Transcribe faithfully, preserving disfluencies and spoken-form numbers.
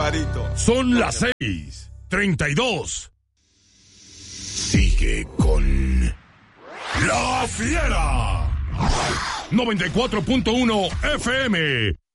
clarito. Son las seis treinta y dos. Sigue con La Fiera. noventa y cuatro punto uno F M.